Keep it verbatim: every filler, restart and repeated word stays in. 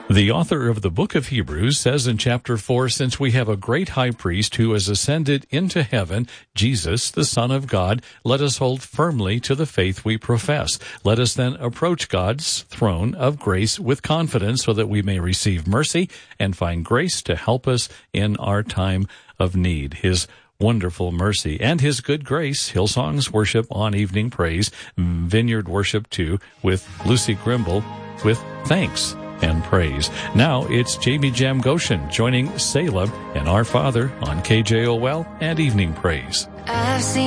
The author of the book of Hebrews says in chapter four, since we have a great high priest who has ascended into heaven, Jesus, the Son of God, let us hold firmly to the faith we profess. Let us then approach God's throne of grace with confidence so that we may receive mercy and find grace to help us in our time of need. His wonderful mercy and His good grace. Hillsong's worship on Evening Praise, Vineyard Worship too, with Lucy Grimble with Thanks and Praise. Now it's Jamie Jam Goshen joining Selah and Our Father on K J O L and Evening Praise. I've seen